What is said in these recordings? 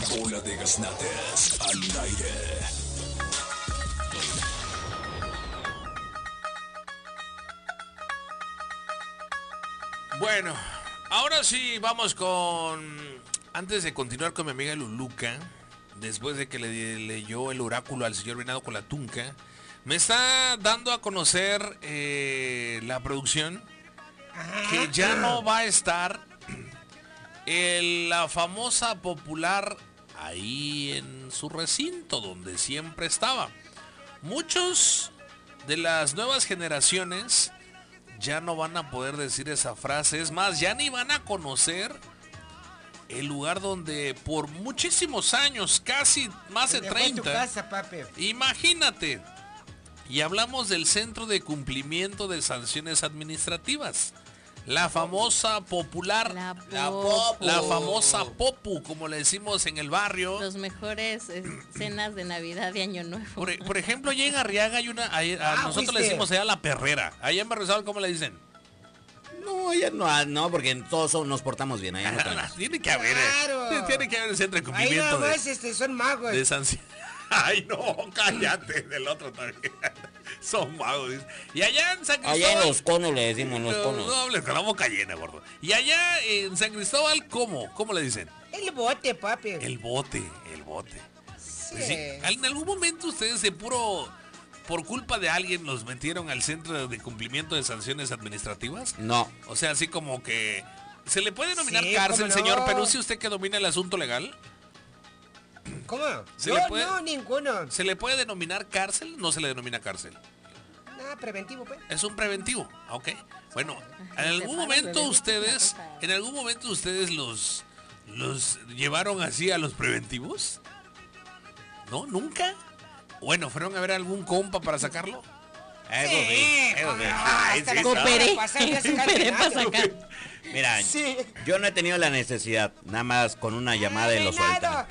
Bola de gaznates al aire. Bueno, ahora sí vamos con... Antes de continuar con mi amiga Luluca, después de que le leyó el oráculo al señor Venado con la Tunca, me está dando a conocer la producción que ya no va a estar la famosa popular ahí en su recinto donde siempre estaba. Muchos de las nuevas generaciones ya no van a poder decir esa frase, es más, ya ni van a conocer el lugar donde por muchísimos años, casi más de 30, tu casa, papi. Imagínate. Y hablamos del Centro de Cumplimiento de Sanciones Administrativas. La famosa popular, la famosa Popu, como le decimos en el barrio. Los mejores cenas de Navidad y Año Nuevo. Por ejemplo, allá en Arriaga hay una, nosotros le decimos allá la perrera. Allá en Barrizal, ¿cómo le dicen? No, allá no, porque todos nos portamos bien. Allá no tenemos. Tiene que haber, tiene que haber el Centro de Cumplimiento. Ahí nada más son magos. De sanción. Ay, no, cállate, del otro también. Son magos. Y allá en San Cristóbal... Allá en los conos le decimos los conos. No hables con la boca llena, gordo. Y allá en San Cristóbal, ¿cómo? ¿Cómo le dicen? El bote, papi. El bote. Sí. Pues sí, en algún momento ustedes por culpa de alguien los metieron al Centro de Cumplimiento de Sanciones Administrativas. No. O sea, así como que... ¿Se le puede denominar Sí, cárcel, ¿cómo no? señor Peruzzi, usted que domina el asunto legal? ¿Cómo? No, ninguno. ¿Se le puede denominar cárcel? No se le denomina cárcel. Nada, preventivo, pues. Es un preventivo, ok. Bueno, en algún momento ustedes los llevaron así a los preventivos. ¿No? ¿Nunca? Bueno, ¿fueron a ver a algún compa para sacarlo? Eso sí. Hasta la Cooperé. semana pasada ya sacaron Cooperé nada. para sacar. Mira, Sí. yo no he tenido la necesidad, nada más con una llamada y lo sueltan.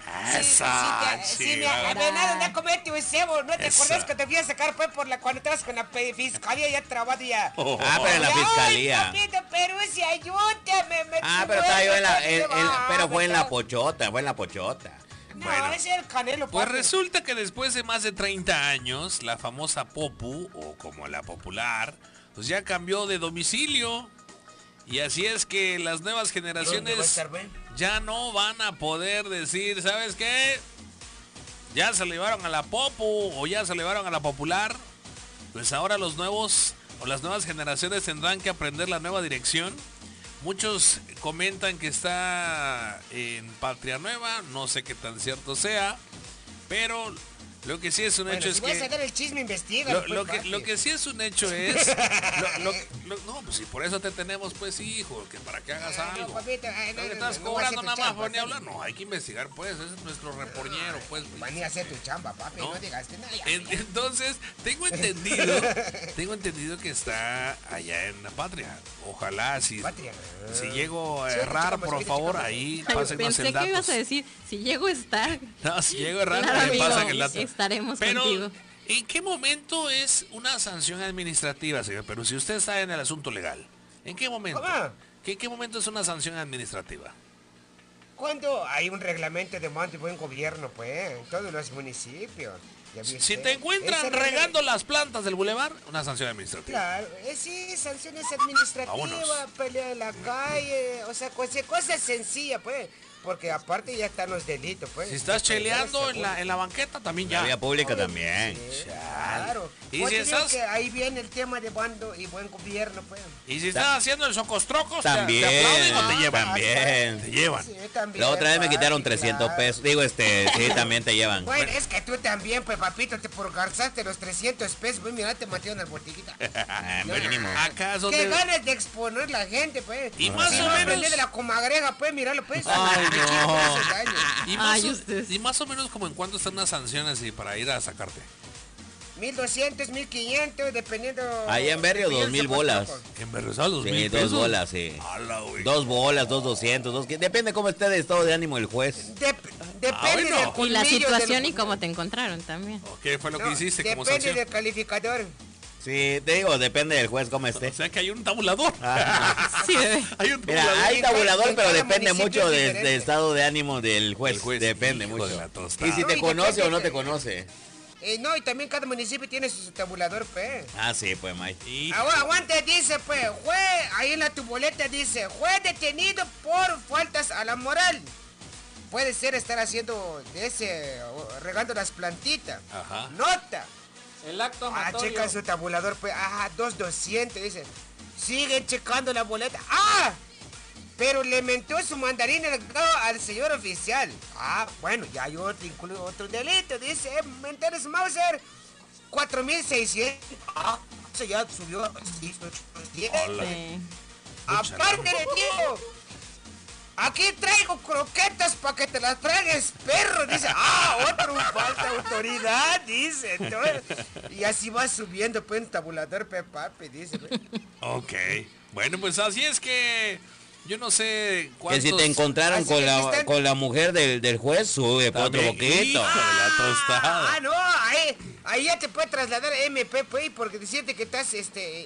Venado, ya comete un cebo. ¿No te Esa. acuerdas que te fui a sacar pues cuando estabas con la fiscalía ya trabado ya? Pero en la Ya, fiscalía. Ay, papito, pero si ayúdame. Pero estaba yo pero fue en la pochota, No, Bueno. ese es el Canelo, Pues papi. resulta que después de más de 30 años, la famosa Popu, o como la popular, pues ya cambió de domicilio. Y así es que las nuevas ¿Dónde va a generaciones estar, güey? ya no van a poder decir, ¿sabes qué? Ya se le llevaron a la Popu o ya se le llevaron a la popular. Pues ahora los nuevos o las nuevas generaciones tendrán que aprender la nueva dirección. Muchos comentan que está en Patria Nueva, no sé qué tan cierto sea, pero lo que sí es un hecho Si es vas a que... sacar el chisme, investiga. Lo que sí es un hecho es... no, pues si por eso te tenemos, pues hijo, que para que hagas algo. No, papito, Lo que estás cobrando nada más por ni hablar, no, hay que investigar, pues, ese es nuestro reporñero, pues. Van a hacer tu chamba, papi, no digas que nada. Entonces, tengo entendido que está allá en la Patria. Ojalá, si llego a Sí, errar, chicos, por chiquito, favor, chiquito. ahí Ay, pásenos pensé el que ibas datos. a decir, si llego a estar, No, si llego a errar, Claro, me amigo, pasan el dato. estaremos Pero, contigo. ¿en qué momento es una sanción administrativa, señor? Pero si usted está en el asunto legal, ¿en qué momento? ¿Cómo? ¿Qué momento es una sanción administrativa? Cuando hay un reglamento de monte y buen gobierno, pues, en todos los municipios. ¿Ya viste? Si te encuentran Ese regando las plantas del bulevar, una sanción administrativa. Claro, sí, sanciones administrativas, Vámonos. pelea en la calle, o sea, cosas sencillas, pues. Porque aparte ya están los delitos, pues. Si estás cheleando en la banqueta, también La ya. vía pública también. Sí, claro. Y Pues si te digo estás- que ahí viene el tema de bando y buen gobierno, pues. Y si estás haciendo el socostrocos, También, te aplauden o te llevan. también. Te llevan. Sí, también, La otra vez me quitaron papi, 300 claro. pesos. Digo, sí, también te llevan. Bueno, es que tú también, pues, papito, te porgarzaste los 300 pesos, pues, mira, te metieron al botiguita. Mínimo. Acá son Qué de... ganas de exponer la gente, pues. Y más Si o no menos- aprender de la comagrega, pues, míralo, pues. Ay, Me no. quiero por esos años. Y más o menos como en cuánto están las sanciones y para ir a sacarte. 1200, 1500, dependiendo. Ahí en Berrio, dependiendo 2000 el bolas. socotroco. En Berrizal, 2,000 Sí, pesos. 2 bolas, sí. Ala, güey. 2 bolas, 2,200, depende cómo esté de estado de ánimo el juez. Depende bueno. del y colmillo la del- situación y cómo te encontraron también. ¿Qué fue lo que No, hiciste como depende sanción? del calificador. Sí, te digo, depende del juez cómo O esté. sea que hay un tabulador. Sí, bebé. Hay un Mira, tabulador. hay tabulador, En pero cada depende municipio mucho es del diferente. estado de ánimo del juez. El juez, Depende hijo mucho. de la tostada. Y si No, te y conoce depende o no te de- conoce. No, y también cada municipio tiene su tabulador, pues. Ah, sí, pues, Mike. Y Aguante, dice, pues, juez, ahí en la tuboleta dice, juez detenido por faltas a la moral. Puede ser estar haciendo de ese, regando las plantitas. Ajá. Nota. El acto Ah, amatorio. checa su tabulador, pues, ajá, 2,200, dice. Siguen checando la boleta. ¡Ah! Pero le mentó su mandarín al señor oficial. Ah, bueno, ya hay otro delito, dice, mentar su Mauser. 4,600. Ah, eso ya subió. Sí, 8,10. Hola. Sí. Aparte de tío, aquí traigo croquetas para que te las tragues, perro. Dice, otro falta de autoridad, dice. Entonces, y así va subiendo, pues, en tabulador, papi, dice. Pues. Ok. Bueno, pues así es que yo no sé Que cuántos... si te encontraron Así que están- con la mujer del juez, sube por otro También, poquito. hijo de la tostada. No, ahí ya te puede trasladar MP, pues, porque decirte que estás,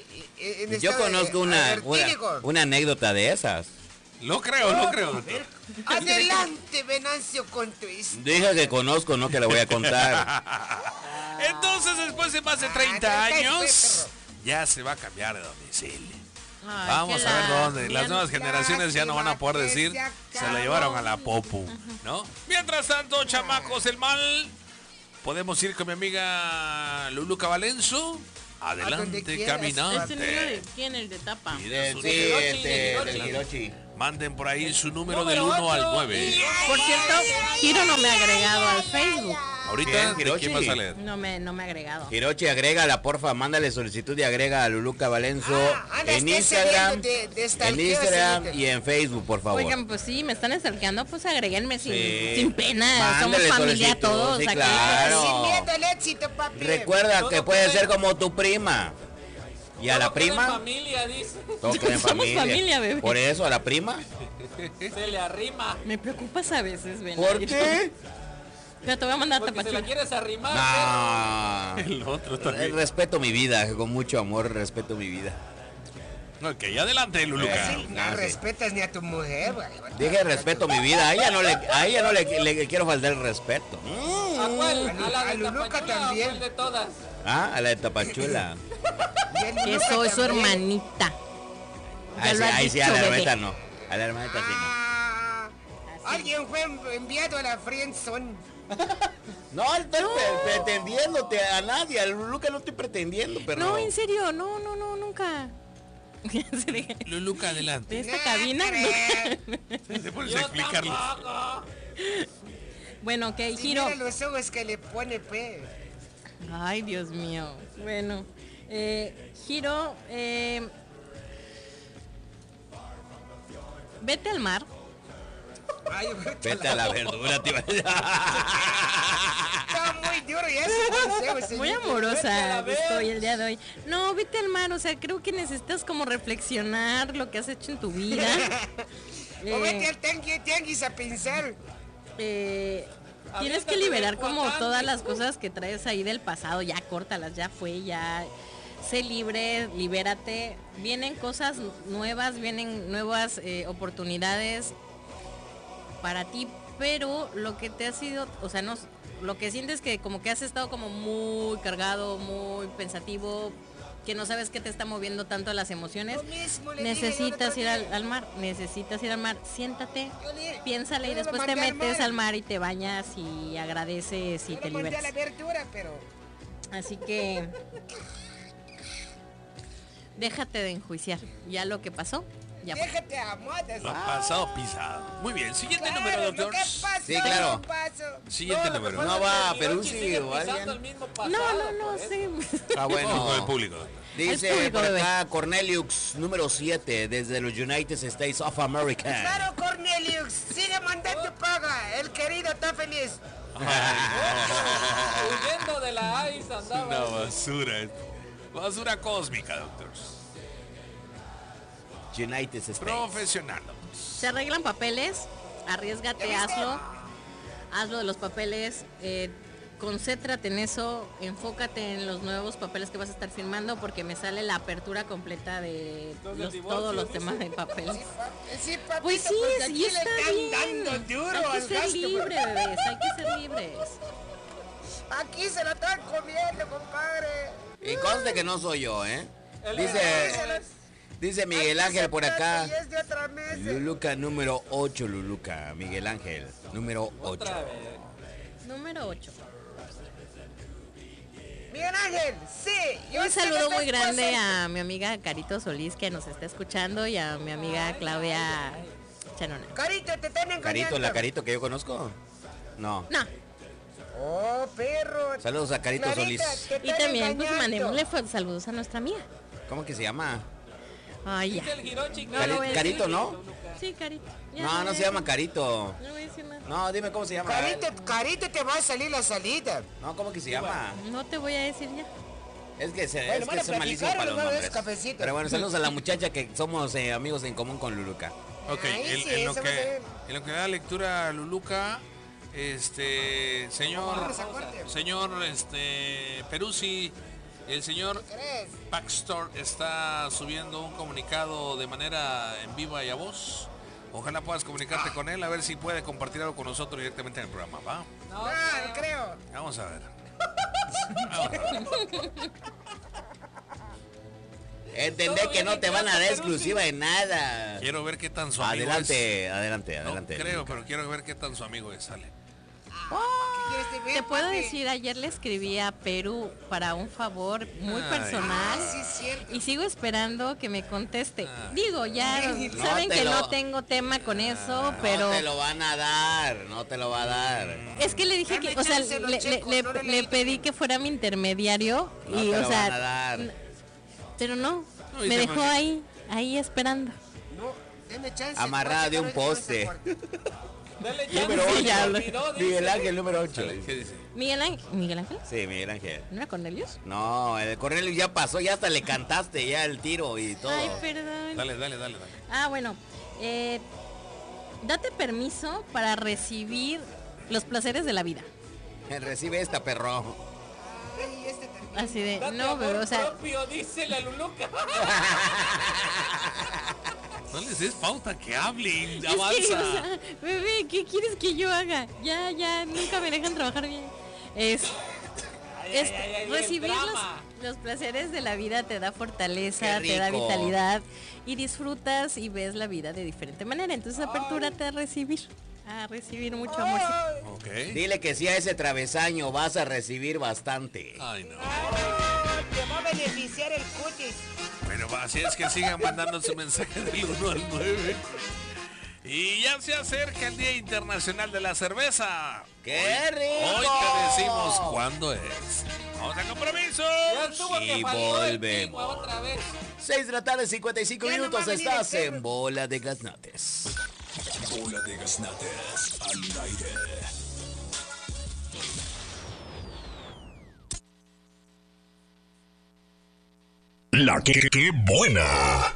en Yo estado de conozco vertígo. una anécdota de esas. Lo creo, lo creo, doctor. Adelante, Venancio, con tu historia. Dije que conozco, no que le voy a contar. Entonces, después de más de 30 ya está, años, perro. ya se va a cambiar de domicilio. Ay, Vamos qué a ver dónde. lástima. Las nuevas generaciones ya no van a poder decir se la llevaron a la popu, ¿no? Mientras tanto, chamacos, el mal. Podemos ir con mi amiga Luluca Valenzo. Adelante, donde quieras. ¿Este niño de caminante. quién? El de tapa. Y de su- Sí, del Hiroshi. Manden por ahí su número del 1 al 9. Por cierto, Hiro no me ha agregado al Facebook. Ahorita, Bien, ¿de Hiroshi. quién va a salir? No me ha agregado. Hiroshi, agrégala, porfa, mándale solicitud y agrega a Luluca Valenzo Anda, en esté Instagram, saliendo de en stalkeo, Instagram señorita. y en Facebook, por favor. Oigan, pues sí, me están estalqueando, pues agréguenme Sí. sin pena. Mándale Somos familia solicitud, todos sí, aquí. claro. Sin miedo al éxito, papi. Recuerda Todo que puede queda- ser como tu prima. Y a la Todo queda en prima, familia, dice. todo queda en Somos familia, bebé. Por eso a la prima. Se le arrima. Me preocupas a veces, ven. ¿Por qué? Ya te voy a mandar a Porque se la Tapachula. quieres arrimar. No. El otro también. Respeto mi vida, con mucho amor respeto mi vida. Ok, adelante, Luluca. Sí, no sí. respetas ni a tu mujer, güey. Dije respeto mi vida, a ella no le quiero faltar el respeto. ¿A cuál? ¿A la A de Luluca Tapachula o también. cuál de todas? Ah, a la de Tapachula. Y el Que Luluca soy su también. hermanita. Ya Ahí lo sí, has ahí sí, a dicho, la bebé. hermanita no. A la hermanita sí Alguien fue enviado a la friendzone. no. No, estoy pretendiéndote a nadie, a Luluca no estoy pretendiendo, pero No, en serio, no, nunca. Luluca, adelante. De esta cabina. Te pones a Yo explicarlo. tampoco. Bueno, ok, Y Hiro. mira los ojos que le pone, pe. Ay, Dios mío. Bueno, Hiro, vete al mar. Ay, vete a la verdura, tío. está muy duro y ese consejo, Muy señorita. Vete a amorosa la ver. estoy el día de hoy. No, vete al mar, o sea, creo que necesitas como reflexionar lo que has hecho en tu vida. O vete Eh, al tianguis a pensar. tienes Aviéntate que liberar del como Coacán. todas las cosas que traes ahí del pasado, ya córtalas, ya fue, ya sé libre, libérate. Vienen cosas nuevas, vienen nuevas oportunidades para ti, pero lo que te ha sido, o sea, no, lo que sientes que como que has estado como muy cargado, muy pensativo, que no sabes qué te está moviendo tanto las emociones. Lo mismo le dije Necesitas el otro ir día. al mar, necesitas ir al mar, siéntate, Yo le- piénsale y yo lo después te mandé al metes mar. al mar y te bañas y agradeces y Yo te lo mandé a liberas. la verdura, pero... Así que déjate de enjuiciar. Ya lo que pasó, ya fue. Déjate a modas. Lo pasado pisado. Muy bien, siguiente Claro, número, lo que doctor. pasó, Sí, claro. lo pasó. Siguiente lo que número. pasa No es va, que pero Hiroshi sí, sigue o pisando alguien. el mismo pasado, No, por eso. sí. Ah, Con el bueno. público, doctor. Dice Al público, por bebé. acá Cornelius, número 7, desde los United States of America. Claro, Cornelius, sigue mandando paga. El querido está feliz. Huyendo de la ICE Una andaba. basura. Basura cósmica, doctor. United States. Profesional. Se arreglan papeles, arriesgate, ¿Ya viste? hazlo de los papeles. concéntrate en eso, enfócate en los nuevos papeles que vas a estar firmando, porque me sale la apertura completa de todos los temas de papeles. Sí, papito, Pues sí, porque sí aquí le está están bien. dando duro Hay al que ser gasto. libre, bebés, hay que ser libres. Aquí se lo están comiendo, compadre. Y conste que no soy yo, ¿eh? El Dice Miguel Aquí Ángel se por trata acá. y es de otra mesa. Luluca número 8, Luluca. Miguel Ángel, número 8. Otra vez. Número 8. Miguel Ángel, sí. yo Un sé que saludo estás muy grande presente. a mi amiga Carito Solís, que nos está escuchando, y a mi amiga Claudia Chanona. Carito, te están engañando. Carito, la Carito que yo conozco. No. No, Oh, perro. Saludos a Carito Clarita, Solís. te y están también pues engañando. mandémosle saludos a nuestra amiga. ¿Cómo que se llama? Ay, ¿Viste ya. el Hirochi? No, lo voy a Carito, decir. ¿no? Sí, Carito. Ya No, voy no a se llama decir. Carito. No voy a decir nada. No, dime cómo se llama. Carito, te va a salir la salida. No, ¿cómo que se llama? No te voy a decir ya. Es que Bueno, es van a malísimo platicar, para los nos vamos a dar nombres. cafecito. Pero bueno, saludos a la muchacha que somos amigos en común con Luluca. Ok, Ay, sí, en lo eso va a ser. da lectura a Luluca, señor Peruzzi, el señor ¿Crees? Paxtor está subiendo un comunicado de manera en viva y a voz. Ojalá puedas comunicarte con él, a ver si puede compartir algo con nosotros directamente en el programa, ¿va? No, No creo. Vamos a ver. Vamos a ver. Entender que no te van a dar exclusiva de nada. Quiero ver qué tan su amigo es. Adelante. No creo, pero quiero ver qué tan su amigo es. Sale. ¿Qué quieres que vea, Te puedo papi? decir, ayer le escribí a Perú para un favor muy Ay. personal. Sí, es cierto. Y sigo esperando que me conteste. Digo, ya Ay, no saben te que lo- no tengo tema con eso, pero No te lo van a dar, no te lo va a dar. es que le dije que, o sea, Chánselo, Checo, no le le leí. pedí que fuera mi intermediario No y, te o lo sea, van a dar. pero no, No, y me te dejó imagino- ahí esperando. No, deme chance. Amarrada de un Voy a checar poste. ahorita con esta puerta. Dale Número chance, 8. ya olvidó, dice. Miguel Ángel, número 8. Sale, ¿qué dice? Miguel Ángel, Sí, Miguel Ángel. ¿no era Cornelius? No, el Cornelio ya pasó, ya hasta le cantaste ya el tiro y todo. Ay, perdón. Dale. Ah, bueno, date permiso para recibir los placeres de la vida. Recibe esta, perro. Ay, este también. Así de, Date no, amor bebé, o sea, propio, dice la Luluca. No les des pauta que hablen, es que, avanza. o sea, bebé, ¿qué quieres que yo haga? Ya, nunca me dejan trabajar bien. Ay, Recibir el drama. los placeres de la vida te da fortaleza, Qué te da rico. vitalidad y disfrutas y ves la vida de diferente manera. Entonces apертúrate a recibir mucho amor. Ok. Dile que sí a ese travesaño, vas a recibir bastante. Ay, no. Te va a beneficiar el cutis. Bueno, así es que sigan mandando su mensaje del 1 al 9. Y ya se acerca el Día Internacional de la Cerveza. ¡Qué rico! Hoy te decimos cuándo es. Vamos a compromiso. Ya estuvo que Y faltó el volvemos. pingüe otra vez. 6 de la tarde, 55 Ya no minutos, va a venir estás el perro. en Bola de Gaznates. Bola de Gaznates al aire. La que buena.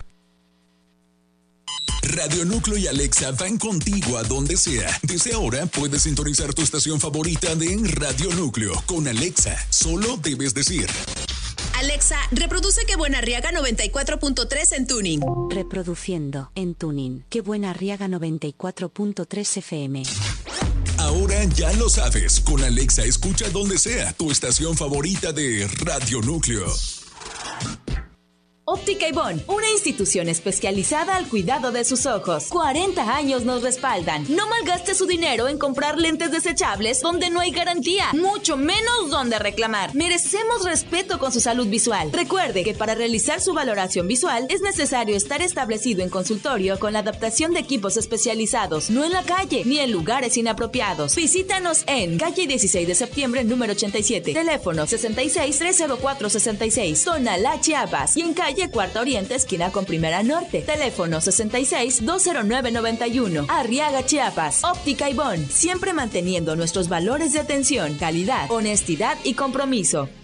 Radio Núcleo y Alexa van contigo a donde sea. Desde ahora puedes sintonizar tu estación favorita de Radio Núcleo. Con Alexa, solo debes decir: Alexa, reproduce Que Buena Arriaga 94.3 en Tuning. Reproduciendo en Tuning. Qué buena Arriaga 94.3 FM. ahora ya lo sabes. Con Alexa escucha donde sea tu estación favorita de Radio Núcleo. Óptica Ibón, una institución especializada al cuidado de sus ojos. 40 años nos respaldan. No malgaste su dinero en comprar lentes desechables donde no hay garantía, mucho menos donde reclamar. Merecemos respeto con su salud visual. Recuerde que para realizar su valoración visual es necesario estar establecido en consultorio con la adaptación de equipos especializados, no en la calle ni en lugares inapropiados. Visítanos en calle 16 de septiembre, número 87, teléfono 66-304-66, Tonalá, Chiapas, y en calle Cuarta Oriente, esquina con Primera Norte, teléfono 66-209-91, Arriaga, Chiapas. Óptica Ibón, siempre manteniendo nuestros valores de atención, calidad, honestidad y compromiso.